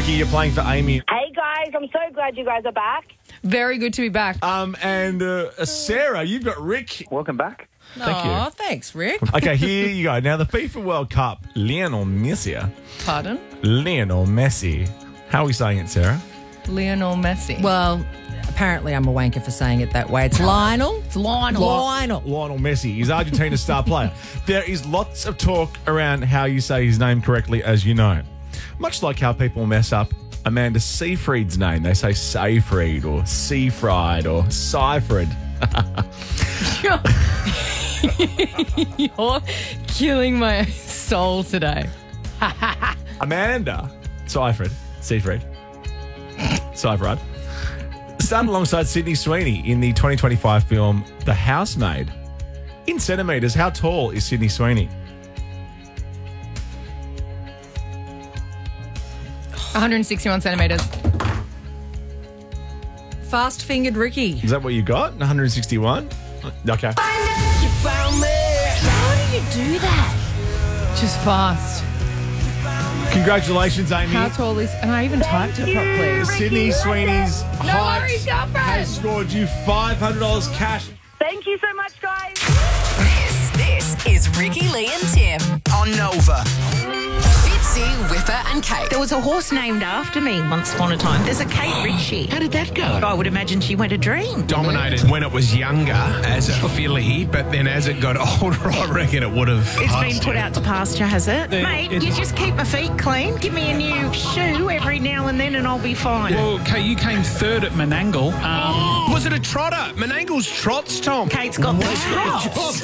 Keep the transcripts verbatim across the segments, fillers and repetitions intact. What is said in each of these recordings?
Ricky, you're playing for Amy. Hey guys, I'm so glad you guys are back. Very good to be back. Um, and uh, Sarah, you've got Rick. Welcome back. Thank Aw, you. thanks, Rick. Okay, here you go. Now, the FIFA World Cup, Lionel Messi. Pardon? Lionel Messi. How are we saying it, Sarah? Lionel Messi. Well, apparently I'm a wanker for saying it that way. It's Lionel. It's Lionel. Lionel. Lionel Messi. He's Argentina's star player. There is lots of talk around how you say his name correctly, as you know. Much like how people mess up Amanda Seyfried's name. They say Seyfried or Seafried or Seyfried. You're killing my soul today. Amanda Seyfried. Seyfried. Seyfried. Starred alongside Sydney Sweeney in the twenty twenty-five film The Housemaid. In centimetres, how tall is Sydney Sweeney? one hundred sixty-one centimetres. Fast-fingered Ricky. Is that what you got? one hundred sixty-one? Okay. You found me. How do you do that? Just fast. Congratulations, Amy. How tall is... And I even typed it properly. Sydney Sweeney's height worries, girlfriend. has scored you five hundred dollars cash. Thank you so much, guys. This, this is Ricky, Lee and Tim on Nova. Fitzy, Whipper and Kate. There was a horse named after me once upon a time. There's a Kate Ritchie. How did that go? I would imagine she went a dream. Dominated when it was younger as a filly, but then as it got older, I reckon it would have. It's been put out to pasture, has it? The- Mate, it- you just keep my feet clean. Give me a new shoe every now and then and I'll be fine. Well, okay, you came third at Menangle. Um, Was it a trotter? Menangle's trots, Tom. Kate's got the trots.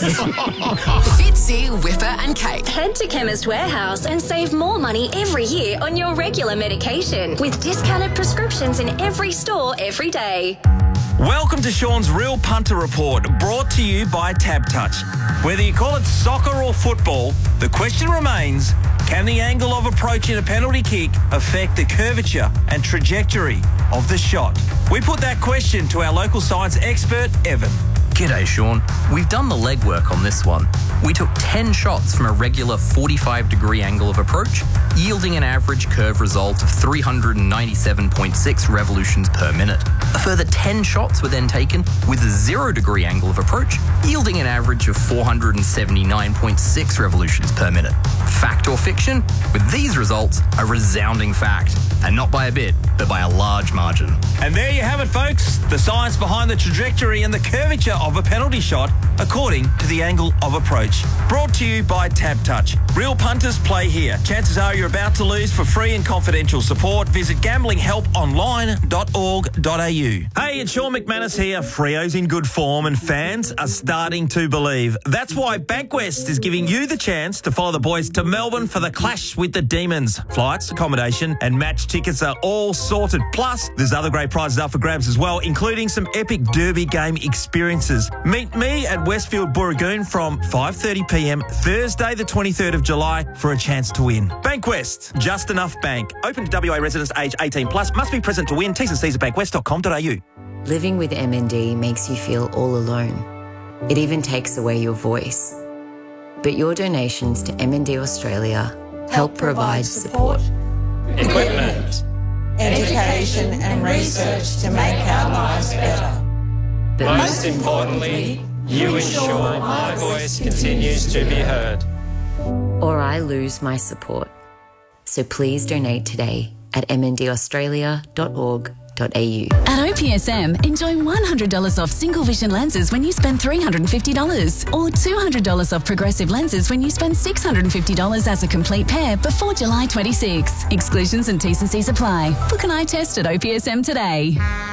Fitzy, Whipper and Kate. Head to Chemist Warehouse and save more money every year on your regular medication with discounted prescriptions in every store every day. Welcome to Sean's Real Punter Report, brought to you by Tab Touch. Whether you call it soccer or football, the question remains, can the angle of approach in a penalty kick affect the curvature and trajectory of the shot? We put that question to our local science expert, Evan. G'day, Sean. We've done the legwork on this one. We took ten shots from a regular forty-five degree angle of approach, yielding an average curve result of three hundred ninety-seven point six revolutions per minute. A further ten shots were then taken with a zero degree angle of approach, yielding an average of four hundred seventy-nine point six revolutions per minute. Fact or fiction? With these results, a resounding fact. And not by a bit, but by a large margin. And there you have it, folks. The science behind the trajectory and the curvature of a penalty shot according to the angle of approach. Brought to you by Tab Touch. Real punters play here. Chances are you're about to lose. For free and confidential support, visit gambling help online dot org dot a u. Hey, it's Sean McManus here. Freo's in good form and fans are starting to believe. That's why Bankwest is giving you the chance to follow the boys to Melbourne for the clash with the Demons. Flights, accommodation and match tickets are all sorted. Plus, there's other great prizes up for grabs as well, including some epic derby game experiences. Meet me at Westfield Booragoon from five thirty p m Thursday the twenty-third of July for a chance to win. Bankwest, just enough bank. Open to W A residents age eighteen plus. Must be present to win. T's and C's at bankwest dot com dot a u. Living with M N D makes you feel all alone. It even takes away your voice. But your donations to M N D Australia help provide support, equipment, education and research to make our lives better. but Most importantly, you ensure my voice continues to be heard. or I lose my support. So please donate today at m n d australia dot org dot a u. At O P S M, enjoy one hundred dollars off single vision lenses when you spend three hundred fifty dollars or two hundred dollars off progressive lenses when you spend six hundred fifty dollars as a complete pair before July twenty-sixth. Exclusions and T's and C's apply. Book an eye test at O P S M today.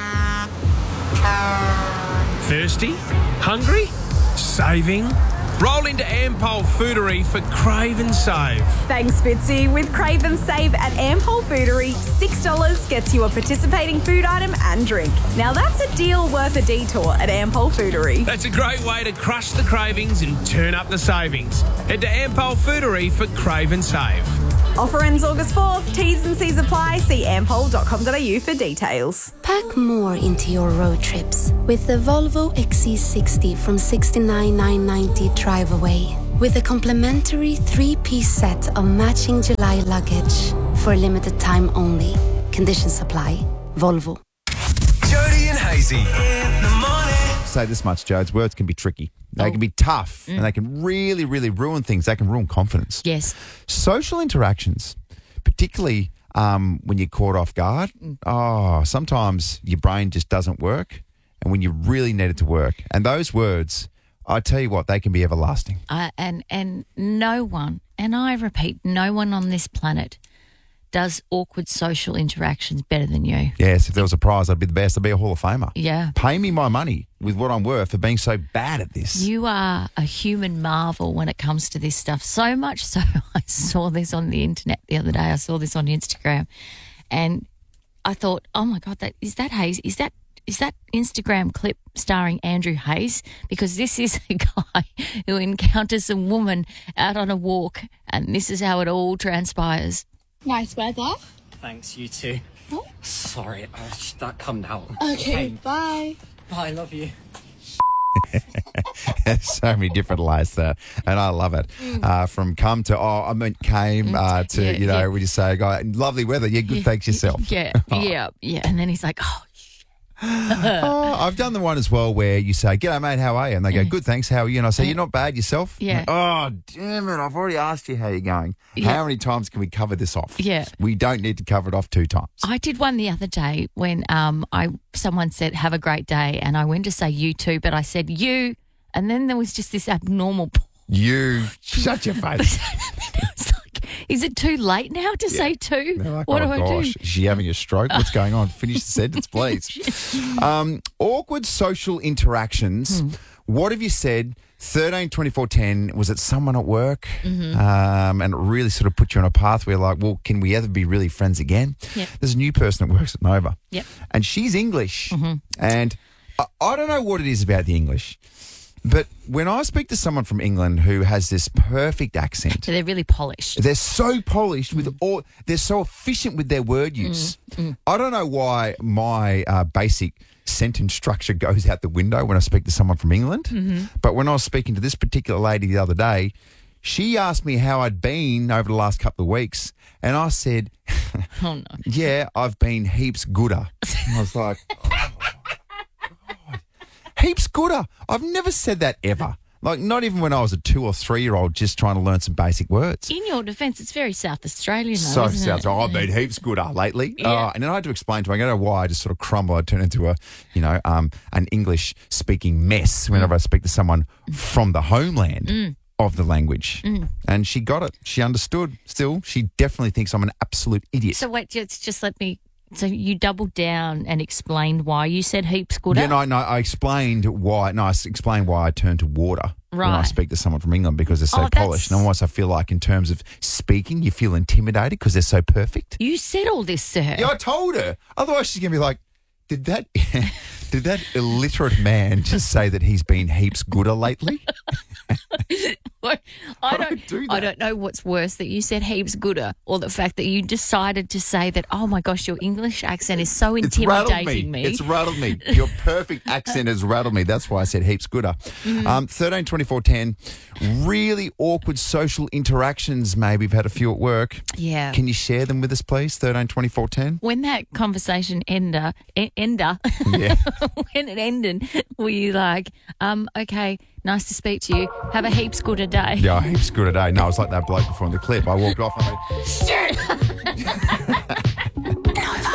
Thirsty? Hungry? Saving? Roll into Ampol Foodery for Crave and Save. Thanks, Fitzy. With Crave and Save at Ampol Foodery, six dollars gets you a participating food item and drink. Now that's a deal worth a detour at Ampol Foodery. That's a great way to crush the cravings and turn up the savings. Head to Ampol Foodery for Crave and Save. Offer ends August fourth. T's and C's apply. See ampol dot com dot a u for details. Pack more into your road trips with the Volvo X C sixty from sixty-nine thousand nine hundred ninety drive away. with a complimentary three-piece set of matching July luggage for a limited time only. Conditions apply. Volvo. Jody and Hazy in the morning. Say this much, Jodes. Words can be tricky. They Oh. can be tough, Mm. and they can really, really ruin things. They can ruin confidence. Yes. Social interactions, particularly um, when you're caught off guard. Oh, sometimes your brain just doesn't work, and when you really need it to work. And those words, I tell you what, they can be everlasting. Uh, and and no one, and I repeat, no one on this planet does awkward social interactions better than you. Yes, if there was a prize, I'd be the best. I'd be a Hall of Famer. Yeah. Pay me my money with what I'm worth for being so bad at this. You are a human marvel when it comes to this stuff. So much so, I saw this on the internet the other day. I saw this on Instagram, and I thought, oh my God, that is that Hayes? Is that is that Instagram clip starring Andrew Hayes? Because this is a guy who encounters a woman out on a walk, and this is how it all transpires. Nice weather. Thanks, you too. Oh. Sorry, uh, sh- that come down. Okay, bye. Bye, love you. So many different layers there, and I love it. Uh, from come to, oh, I meant came uh, to, Yeah, you know, yeah. when you say, oh, lovely weather, yeah, good, Yeah, thanks yourself. Yeah, yeah, yeah. And then he's like, oh, Oh, I've done the one as well where you say, g'day, mate, how are you? And they go, good, thanks, how are you? And I say, you're not bad yourself? Yeah. Oh, damn it, I've already asked you how you're going. Yeah. How many times can we cover this off? Yeah. We don't need to cover it off two times. I did one the other day when um I someone said, have a great day. And I went to say you too, but I said you. And then there was just this abnormal pause. You, shut your face. It's like, is it too late now to say two? They're like, what oh, do I gosh, do? is she having a stroke? What's going on? Finish the sentence, please. Um, awkward social interactions. Hmm. What have you said? thirteen twenty-four ten, was it someone at work? Mhm. Um, and it really sort of put you on a path where, like, well, can we ever be really friends again? Yep. There's a new person that works at Nova. Yep. And she's English. Mhm. And I, I don't know what it is about the English, but when I speak to someone from England who has this perfect accent, So they're really polished. they're so polished with all, they're so efficient with their word use. Mm. I don't know why my uh, basic sentence structure goes out the window when I speak to someone from England. Mhm. But when I was speaking to this particular lady the other day, she asked me how I'd been over the last couple of weeks. And I said, Oh, no. yeah, I've been heaps gooder. I was like, oh, God. Heaps gooder. I've never said that ever. Like, not even when I was a two or three year old just trying to learn some basic words. In your defence, it's very South Australian, though, So isn't sounds it? like, oh, I've been heaps gooder lately. Yeah. Uh, and then I had to explain to her, I don't know why I just sort of crumble. I turn into a, you know, um, an English speaking mess whenever I speak to someone from the homeland Mm. of the language. Mm. And she got it. She understood. Still, she definitely thinks I'm an absolute idiot. So wait, just, just let me... So you doubled down and explained why you said heaps gooder? Yeah, no, no, I explained why. No, I s- explained why I turn to water when I Right. speak to someone from England because they're so Oh, that's- polished. And almost I feel like in terms of speaking, you feel intimidated because they're so perfect. You said all this, sir. Yeah, I told her. Otherwise, she's gonna be like, "Did that, did that illiterate man just say that he's been heaps gooder lately?" I don't, do I don't know what's worse, that you said heaps gooder, or the fact that you decided to say that, oh my gosh, your English accent is so It's rattled me. intimidating me. It's rattled me. Your perfect accent has rattled me. That's why I said heaps gooder. Mhm. Um, thirteen twenty-four ten, really awkward social interactions. Maybe you've had a few at work. Yeah. Can you share them with us, please? thirteen twenty-four ten. When that conversation ender, e- ender, Yeah. when it ended, were you like, um, okay, nice to speak to you. Have a heaps gooder day. Yeah, heaps good today. No, I was like that bloke before in the clip. I walked off and I went, Shit.